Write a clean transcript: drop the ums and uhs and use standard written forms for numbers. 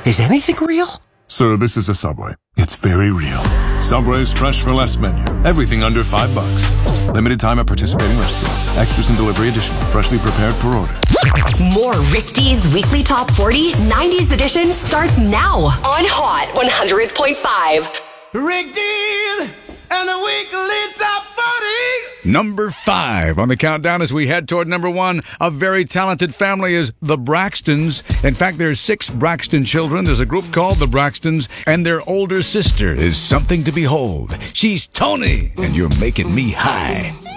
Is anything real? Sir, this is a Subway. It's very real. Subway's fresh for less menu. Everything under $5. Limited time at participating restaurants. Extras and delivery additional. Freshly prepared per order. More Rick D's Weekly Top 40 90s edition starts now on Hot 100.5. Rick Dees and the Weekly Top 40. Number 5 on the countdown as we head toward number 1. A very talented family is the Braxtons. In fact, there's 6 Braxton children. There's a group called the Braxtons, and their older sister is something to behold. She's Tony, and you're making me high.